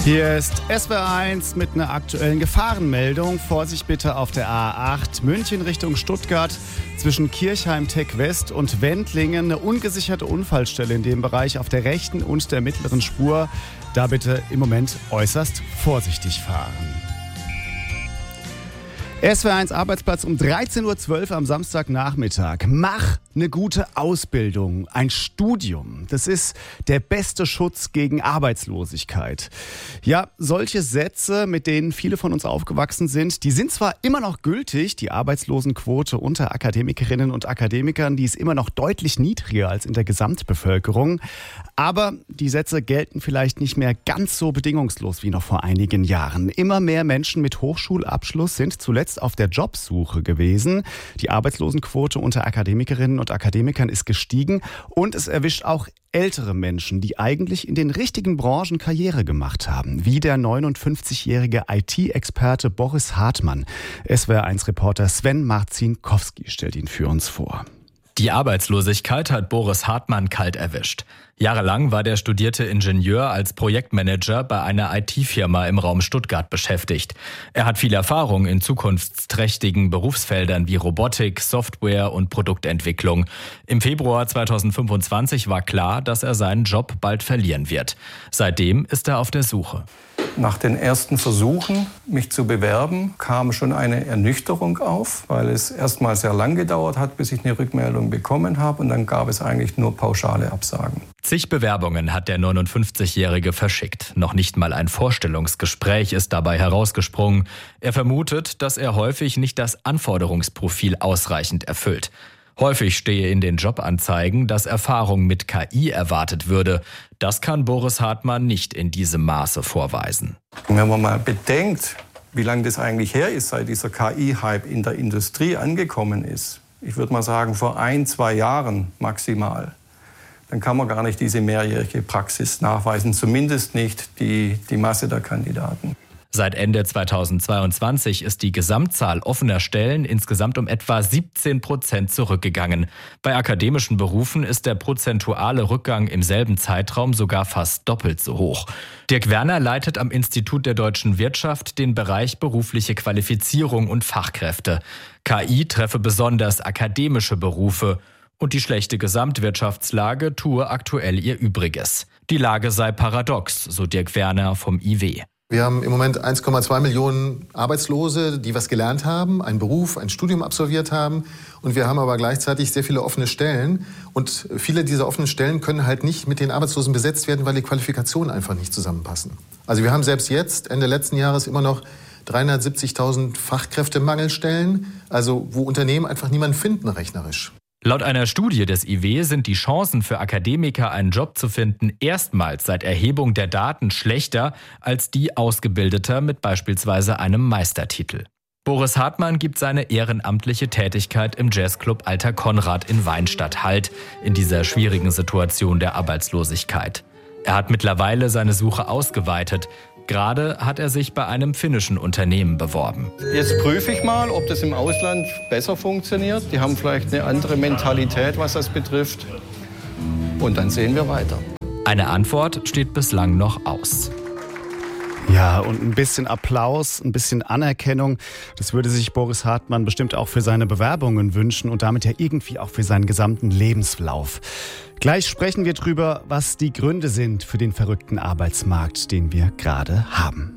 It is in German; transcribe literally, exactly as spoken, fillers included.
Hier ist S W R eins mit einer aktuellen Gefahrenmeldung. Vorsicht bitte auf der A acht, München Richtung Stuttgart, zwischen Kirchheim-Tech West und Wendlingen. Eine ungesicherte Unfallstelle in dem Bereich auf der rechten und der mittleren Spur. Da bitte im Moment äußerst vorsichtig fahren. S W R eins Arbeitsplatz um dreizehn Uhr zwölf am Samstagnachmittag. Mach eine gute Ausbildung, ein Studium. Das ist der beste Schutz gegen Arbeitslosigkeit. Ja, solche Sätze, mit denen viele von uns aufgewachsen sind, die sind zwar immer noch gültig, die Arbeitslosenquote unter Akademikerinnen und Akademikern, die ist immer noch deutlich niedriger als in der Gesamtbevölkerung. Aber die Sätze gelten vielleicht nicht mehr ganz so bedingungslos wie noch vor einigen Jahren. Immer mehr Menschen mit Hochschulabschluss sind zuletzt auf der Jobsuche gewesen. Die Arbeitslosenquote unter Akademikerinnen und Akademikern ist gestiegen und es erwischt auch ältere Menschen, die eigentlich in den richtigen Branchen Karriere gemacht haben, wie der neunundfünfzigjährige I T-Experte Boris Hartmann. S W R eins Reporter Sven Marzinkowski stellt ihn für uns vor. Die Arbeitslosigkeit hat Boris Hartmann kalt erwischt. Jahrelang war der studierte Ingenieur als Projektmanager bei einer I T-Firma im Raum Stuttgart beschäftigt. Er hat viel Erfahrung in zukunftsträchtigen Berufsfeldern wie Robotik, Software und Produktentwicklung. Im Februar zweitausendfünfundzwanzig war klar, dass er seinen Job bald verlieren wird. Seitdem ist er auf der Suche. Nach den ersten Versuchen, mich zu bewerben, kam schon eine Ernüchterung auf, weil es erst mal sehr lang gedauert hat, bis ich eine Rückmeldung bekommen habe. Und dann gab es eigentlich nur pauschale Absagen. Zig Bewerbungen hat der neunundfünfzigjährige verschickt. Noch nicht mal ein Vorstellungsgespräch ist dabei herausgesprungen. Er vermutet, dass er häufig nicht das Anforderungsprofil ausreichend erfüllt. Häufig stehe in den Jobanzeigen, dass Erfahrung mit K I erwartet würde. Das kann Boris Hartmann nicht in diesem Maße vorweisen. Wenn man mal bedenkt, wie lange das eigentlich her ist, seit dieser K I-Hype in der Industrie angekommen ist, ich würde mal sagen vor ein, zwei Jahren maximal, dann kann man gar nicht diese mehrjährige Praxis nachweisen, zumindest nicht die, die Masse der Kandidaten. Seit Ende zweitausendzweiundzwanzig ist die Gesamtzahl offener Stellen insgesamt um etwa siebzehn Prozent zurückgegangen. Bei akademischen Berufen ist der prozentuale Rückgang im selben Zeitraum sogar fast doppelt so hoch. Dirk Werner leitet am Institut der deutschen Wirtschaft den Bereich berufliche Qualifizierung und Fachkräfte. K I treffe besonders akademische Berufe. Und die schlechte Gesamtwirtschaftslage tue aktuell ihr Übriges. Die Lage sei paradox, so Dirk Werner vom I W. Wir haben im Moment eins Komma zwei Millionen Arbeitslose, die was gelernt haben, einen Beruf, ein Studium absolviert haben. Und wir haben aber gleichzeitig sehr viele offene Stellen. Und viele dieser offenen Stellen können halt nicht mit den Arbeitslosen besetzt werden, weil die Qualifikationen einfach nicht zusammenpassen. Also wir haben selbst jetzt, Ende letzten Jahres, immer noch dreihundertsiebzigtausend Fachkräftemangelstellen, also wo Unternehmen einfach niemanden finden rechnerisch. Laut einer Studie des I W sind die Chancen für Akademiker, einen Job zu finden, erstmals seit Erhebung der Daten schlechter als die Ausgebildeter mit beispielsweise einem Meistertitel. Boris Hartmann gibt seine ehrenamtliche Tätigkeit im Jazzclub Alter Konrad in Weinstadt Halt in dieser schwierigen Situation der Arbeitslosigkeit. Er hat mittlerweile seine Suche ausgeweitet. Gerade hat er sich bei einem finnischen Unternehmen beworben. Jetzt prüfe ich mal, ob das im Ausland besser funktioniert. Die haben vielleicht eine andere Mentalität, was das betrifft. Und dann sehen wir weiter. Eine Antwort steht bislang noch aus. Ja, und ein bisschen Applaus, ein bisschen Anerkennung, das würde sich Boris Hartmann bestimmt auch für seine Bewerbungen wünschen und damit ja irgendwie auch für seinen gesamten Lebenslauf. Gleich sprechen wir drüber, was die Gründe sind für den verrückten Arbeitsmarkt, den wir gerade haben.